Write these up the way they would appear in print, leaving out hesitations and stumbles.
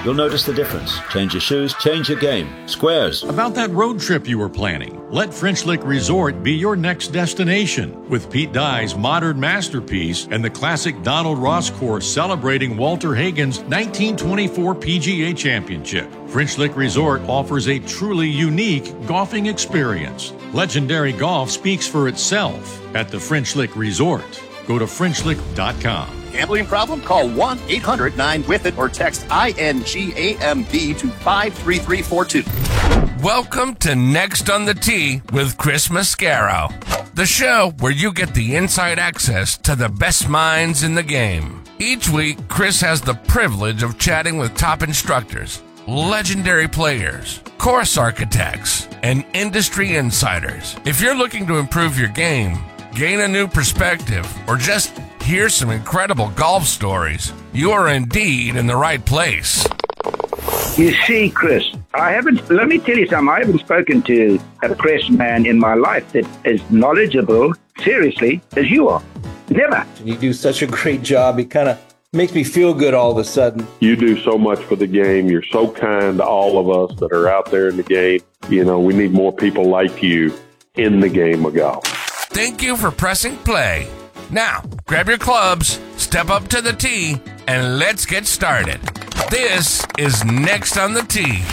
You'll notice the difference. Change your shoes, change your game. Squares. About that road trip you were planning, let French Lick Resort be your next destination. With Pete Dye's modern masterpiece and the classic Donald Ross course celebrating Walter Hagen's 1924 PGA Championship, French Lick Resort offers a truly unique golfing experience. Legendary golf speaks for itself at the French Lick Resort. Go to FrenchLick.com. Gambling problem? Call 1-800-9-WITH-IT or text INGAMB to 53342. Welcome to Next on the Tee with Chris Mascaro, the show where you get the inside access to the best minds in the game. Each week, Chris has the privilege of chatting with top instructors, legendary players, course architects, and industry insiders. If you're looking to improve your game, gain a new perspective, or just hear some incredible golf stories, you are indeed in the right place. You see, Chris, let me tell you something, I haven't spoken to a press man in my life that is knowledgeable, seriously, as you are. Never. You do such a great job. It kind of makes me feel good all of a sudden. You do so much for the game. You're so kind to all of us that are out there in the game. You know, we need more people like you in the game of golf. Thank you for pressing play. Now, grab your clubs, step up to the tee, and let's get started. This is Next on the Tee.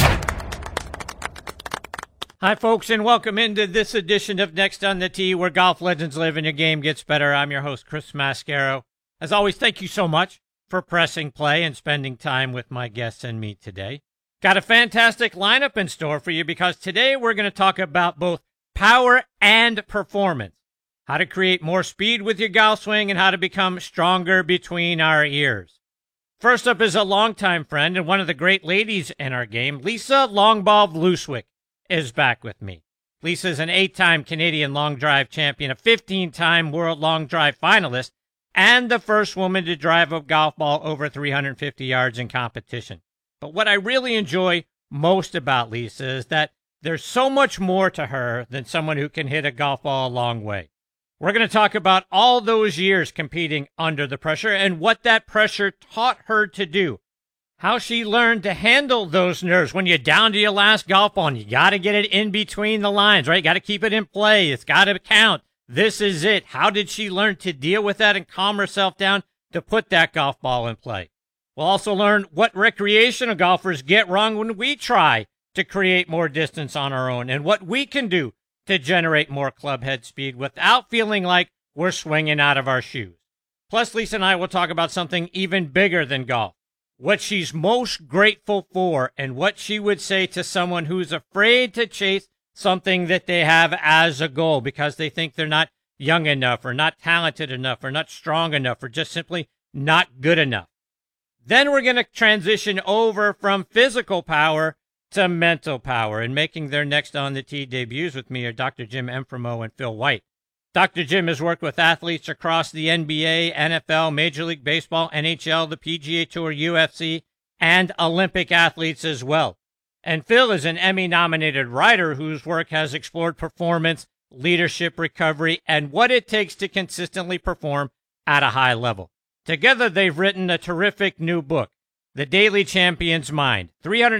Hi, folks, and welcome into this edition of Next on the Tee, where golf legends live and your game gets better. I'm your host, Chris Mascaro. As always, thank you so much for pressing play and spending time with my guests and me today. Got a fantastic lineup in store for you because today we're going to talk about both power and performance. How to create more speed with your golf swing, and how to become stronger between our ears. First up is a longtime friend and one of the great ladies in our game. Lisa Longball Vlouswick is back with me. Lisa is an 8-time Canadian long drive champion, a 15-time world long drive finalist, and the first woman to drive a golf ball over 350 yards in competition. But what I really enjoy most about Lisa is that there's so much more to her than someone who can hit a golf ball a long way. We're going to talk about all those years competing under the pressure and what that pressure taught her to do. How she learned to handle those nerves when you're down to your last golf ball and you got to get it in between the lines, right? Got to keep it in play. It's got to count. This is it. How did she learn to deal with that and calm herself down to put that golf ball in play? We'll also learn what recreational golfers get wrong when we try to create more distance on our own and what we can do to generate more club head speed without feeling like we're swinging out of our shoes. Plus, Lisa and I will talk about something even bigger than golf, what she's most grateful for, and what she would say to someone who's afraid to chase something that they have as a goal because they think they're not young enough or not talented enough or not strong enough or just simply not good enough. Then we're going to transition over from physical power to mental power, and making their Next on the Tee debuts with me are Dr. Jim Enfremo and Phil White. Dr. Jim has worked with athletes across the NBA, NFL, Major League Baseball, NHL, the PGA Tour, UFC, and Olympic athletes as well. And Phil is an Emmy-nominated writer whose work has explored performance, leadership, recovery, and what it takes to consistently perform at a high level. Together, they've written a terrific new book, The Daily Champion's Mind,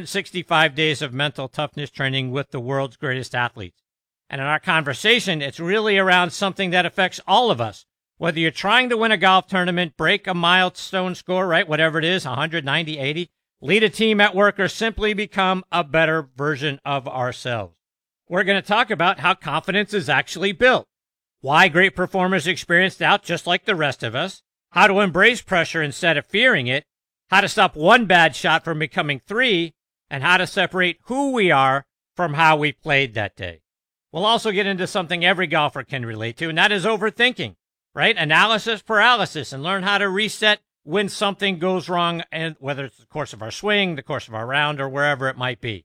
365 Days of Mental Toughness Training with the World's Greatest Athletes. And in our conversation, it's really around something that affects all of us. Whether you're trying to win a golf tournament, break a milestone score, right, whatever it is, 190, 80, lead a team at work, or simply become a better version of ourselves. We're going to talk about how confidence is actually built, why great performers experience doubt just like the rest of us, how to embrace pressure instead of fearing it, how to stop one bad shot from becoming 3, and how to separate who we are from how we played that day. We'll also get into something every golfer can relate to, and that is overthinking, right? Analysis paralysis, and learn how to reset when something goes wrong, and whether it's the course of our swing, the course of our round, or wherever it might be.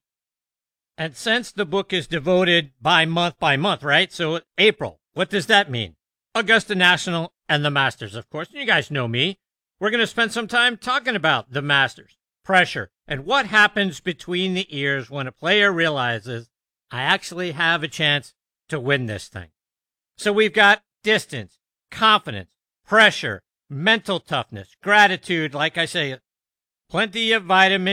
And since the book is devoted by month, right? So April, what does that mean? Augusta National and the Masters, of course. And you guys know me. We're going to spend some time talking about the Masters, pressure, and what happens between the ears when a player realizes, I actually have a chance to win this thing. So we've got distance, confidence, pressure, mental toughness, gratitude, like I say, plenty of vitamin